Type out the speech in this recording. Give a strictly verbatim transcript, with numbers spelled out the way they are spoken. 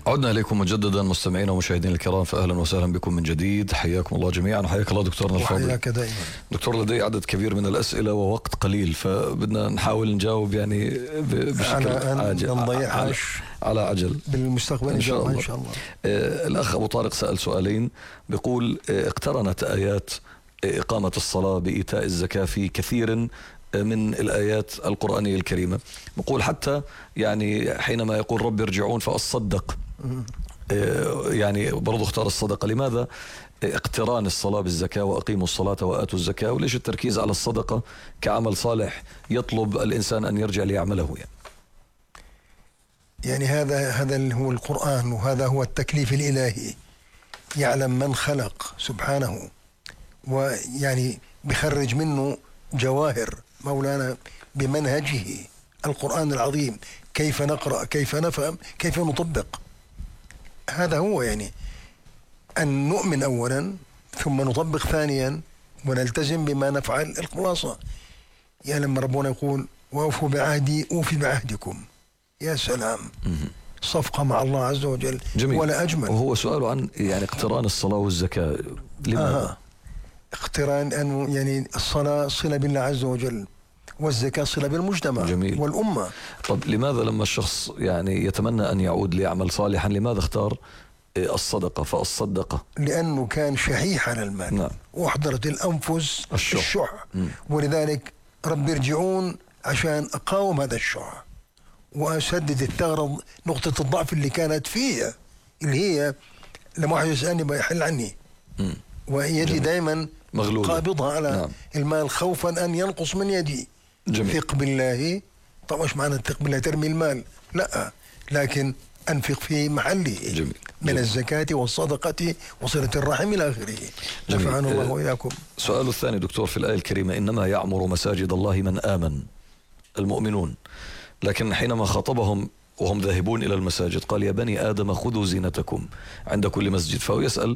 عدنا إليكم مجددا مستمعين ومشاهدين الكرام، فأهلا وسهلا بكم من جديد. حياكم الله جميعا وحياك الله دكتورنا الفاضل. وحياك دائما دكتور. لدي عدد كبير من الأسئلة ووقت قليل، فبدنا نحاول نجاوب يعني بشكل عاجل على, على عجل بالمستقبل إن شاء الله, إن شاء الله. آه الأخ أبو طارق سأل سؤالين، بيقول آه اقترنت آيات آه إقامة الصلاة بإيتاء الزكاة في كثير من الآيات القرآنية الكريمة. بقول حتى يعني حينما يقول رب ارجعون فأصدق، يعني برضو اختار الصدقة. لماذا اقتران الصلاة بالزكاة وأقيموا الصلاة وآتوا الزكاة، وليش التركيز على الصدقة كعمل صالح يطلب الإنسان أن يرجع ليعمله؟ يعني يعني هذا هذا هو القرآن، وهذا هو التكليف الإلهي. يعلم من خلق سبحانه، ويعني بخرج منه جواهر مولانا بمنهجه القرآن العظيم، كيف نقرأ، كيف نفهم، كيف نطبق. هذا هو يعني أن نؤمن أولا ثم نطبق ثانيا ونلتزم بما نفعل. الخلاصة يعني لما ربنا يقول وأوفوا بعهدي أوفي بعهدكم، يا سلام، صفقة مع الله عز وجل. جميل. ولا أجمل. وهو سؤاله عن يعني اقتران الصلاة والزكاة، لماذا؟ آه. اقتران أنه يعني الصلاة صلة بالله عز وجل، والزكاة صلة بالمجتمع. جميل. والأمة. طب لماذا لما الشخص يعني يتمنى أن يعود ليعمل صالحا، لماذا اختار الصدقة فالصدقة؟ لأنه كان شحيح على المال. نعم. وأحضرت الأنفس الشح, الشح. ولذلك رب يرجعون عشان أقاوم هذا الشح وأسدد الثغرة، نقطة الضعف اللي كانت فيها، اللي هي لما واحد يسألني بيحل عني م. ويدي دائما مغلولة قابضها على نعم. المال خوفا أن ينقص من يدي. جميل. ثق بالله. طبعا مش معنى ثق بالله ترمي المال، لا، لكن أنفق في محله. جميل. من جميل. الزكاة والصدقة وصلة الرحم إلى آخره. نفعنا الله وإياكم. سؤال الثاني دكتور، في الآية الكريمة إنما يعمر مساجد الله من آمن، المؤمنون، لكن حينما خاطبهم وهم ذاهبون إلى المساجد قال يا بني آدم خذوا زينتكم عند كل مسجد، فهو يسأل